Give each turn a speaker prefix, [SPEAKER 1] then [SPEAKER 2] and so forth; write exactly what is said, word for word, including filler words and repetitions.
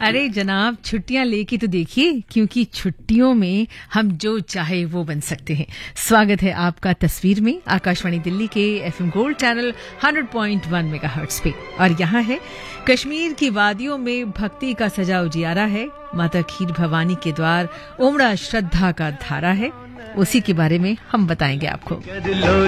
[SPEAKER 1] अरे जनाब, छुट्टियां लेके तो देखिए, क्योंकि छुट्टियों में हम जो चाहे वो बन सकते हैं। स्वागत है आपका तस्वीर में, आकाशवाणी दिल्ली के FM gold channel hundred point one megahertz पे। और यहाँ है कश्मीर की वादियों में भक्ति का सजा उजियारा है, माता खीर भवानी के द्वार उमड़ा श्रद्धा का धारा है। उसी के बारे में हम बताएंगे आपको।